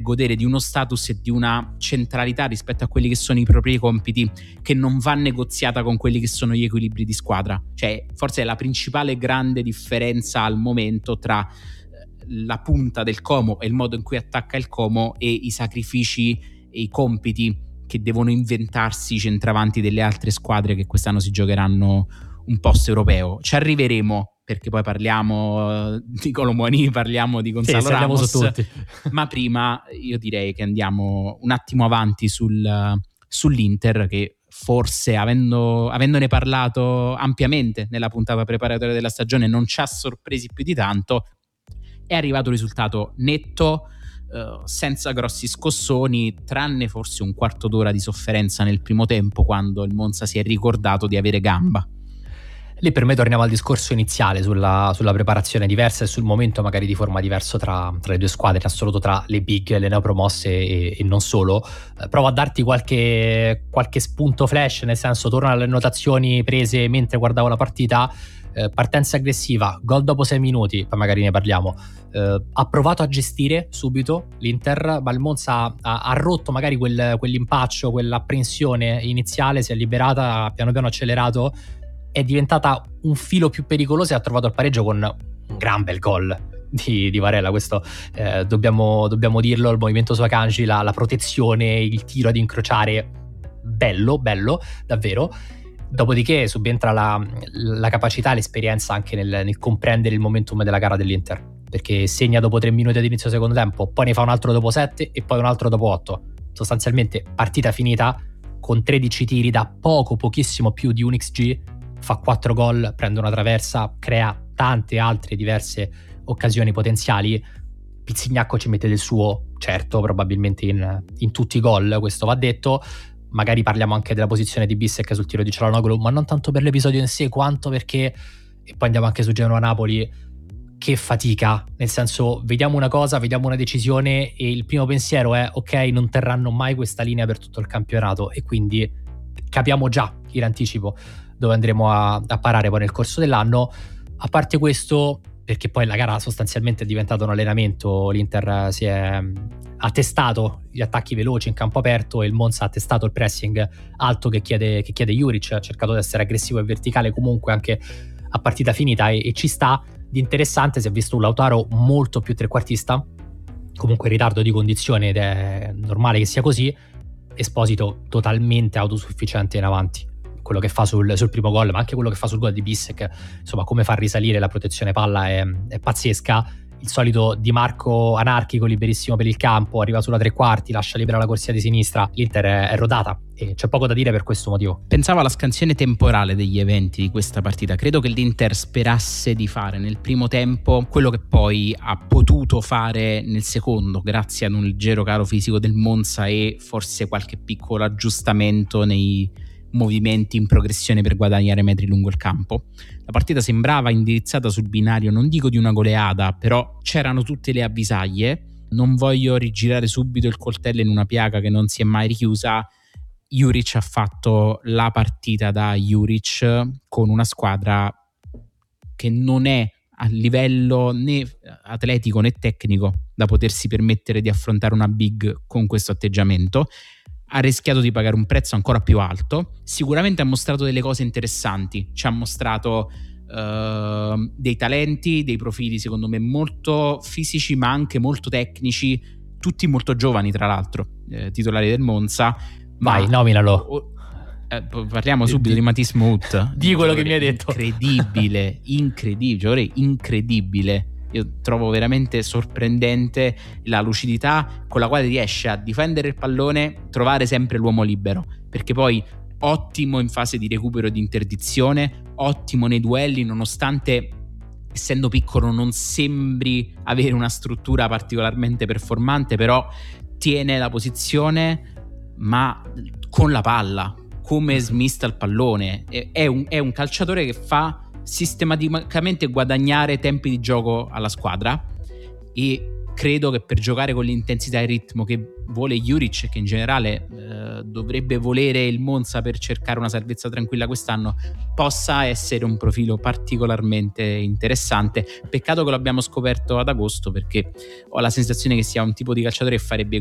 godere di uno status e di una centralità rispetto a quelli che sono i propri compiti, che non va negoziata con quelli che sono gli equilibri di squadra. Cioè, forse è la principale grande differenza al momento tra la punta del Como e il modo in cui attacca il Como e i sacrifici e i compiti che devono inventarsi i centravanti delle altre squadre che quest'anno si giocheranno un posto europeo. Ci arriveremo, perché poi parliamo di Colomoni, parliamo di Gonzalo Ramos, su tutti. Ma prima io direi che andiamo un attimo avanti sull'Inter, che forse avendone parlato ampiamente nella puntata preparatoria della stagione non ci ha sorpresi più di tanto. È arrivato un risultato netto, senza grossi scossoni, tranne forse un quarto d'ora di sofferenza nel primo tempo, quando il Monza si è ricordato di avere gamba. Lì per me torniamo al discorso iniziale sulla preparazione diversa e sul momento magari di forma diverso tra le due squadre, in assoluto tra le big, le neopromosse e non solo. Provo a darti qualche spunto flash, nel senso, torno alle annotazioni prese mentre guardavo la partita. Partenza aggressiva, gol dopo 6 minuti, poi magari ne parliamo. Ha provato a gestire subito l'Inter, ma il Monza ha rotto magari quell'impaccio, quell'apprensione iniziale, si è liberata, ha piano piano accelerato, è diventata un filo più pericolosa e ha trovato il pareggio con un gran bel gol di Varela. Questo dobbiamo dirlo, il movimento su Akanji, la protezione, il tiro ad incrociare, bello davvero. Dopodiché subentra la capacità e l'esperienza anche nel comprendere il momentum della gara dell'Inter, perché segna dopo 3 minuti ad inizio secondo tempo, poi ne fa un altro dopo 7 e poi un altro dopo 8. Sostanzialmente partita finita con 13 tiri da pochissimo più di un XG, fa 4 gol, prende una traversa, crea tante altre diverse occasioni potenziali. Pizzignacco ci mette del suo, certo, probabilmente in tutti i gol, questo va detto. Magari parliamo anche della posizione di Bissek sul tiro di Çalhanoğlu, ma non tanto per l'episodio in sé quanto perché, e poi andiamo anche su Genoa-Napoli, che fatica, nel senso, vediamo una cosa, vediamo una decisione e il primo pensiero è ok, non terranno mai questa linea per tutto il campionato, e quindi capiamo già in anticipo dove andremo a parare poi nel corso dell'anno. A parte questo, perché poi la gara sostanzialmente è diventata un allenamento, l'Inter ha testato gli attacchi veloci in campo aperto e il Monza ha testato il pressing alto che chiede Juric, ha cercato di essere aggressivo e verticale comunque anche a partita finita, e ci sta. Di interessante si è visto un Lautaro molto più trequartista, comunque in ritardo di condizione, ed è normale che sia così. Esposito totalmente autosufficiente in avanti, quello che fa sul primo gol, ma anche quello che fa sul gol di Bissek, insomma, come fa risalire la protezione palla è pazzesca. Il solito Di Marco anarchico, liberissimo per il campo, arriva sulla tre quarti, lascia libera la corsia di sinistra. L'Inter è rodata e c'è poco da dire per questo motivo. Pensavo alla scansione temporale degli eventi di questa partita. Credo che l'Inter sperasse di fare nel primo tempo quello che poi ha potuto fare nel secondo, grazie ad un leggero calo fisico del Monza e forse qualche piccolo aggiustamento nei movimenti in progressione per guadagnare metri lungo il campo. La partita sembrava indirizzata sul binario, non dico di una goleada, però c'erano tutte le avvisaglie. Non voglio rigirare subito il coltello in una piaga che non si è mai richiusa. Juric ha fatto la partita da Juric con una squadra che non è a livello né atletico né tecnico da potersi permettere di affrontare una big con questo atteggiamento. Ha rischiato di pagare un prezzo ancora più alto. Sicuramente ha mostrato delle cose interessanti, ci ha mostrato dei talenti, dei profili secondo me molto fisici ma anche molto tecnici, tutti molto giovani tra l'altro, titolari del Monza. Vai, nominalo. Parliamo subito di Matisse Mout. Di quello che mi hai detto. Incredibile. Io trovo veramente sorprendente la lucidità con la quale riesce a difendere il pallone, trovare sempre l'uomo libero, perché poi ottimo in fase di recupero e di interdizione, ottimo nei duelli, nonostante essendo piccolo non sembri avere una struttura particolarmente performante, però tiene la posizione ma con la palla, come smista il pallone. È un calciatore che fa sistematicamente guadagnare tempi di gioco alla squadra, e credo che per giocare con l'intensità e il ritmo che vuole Juric, che in generale dovrebbe volere il Monza per cercare una salvezza tranquilla quest'anno, possa essere un profilo particolarmente interessante. Peccato che lo abbiamo scoperto ad agosto, perché ho la sensazione che sia un tipo di calciatore che farebbe